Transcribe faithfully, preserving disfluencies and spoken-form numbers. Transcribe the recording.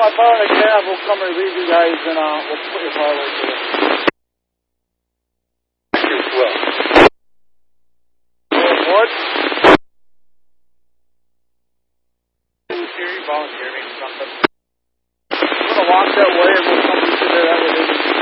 my car in a cab. We'll come relieve you guys, and uh, we'll put your car right there. Thank you, well. What? Volunteer, volunteer me something. I'm going to walk that way, and we'll come to you there. That way they can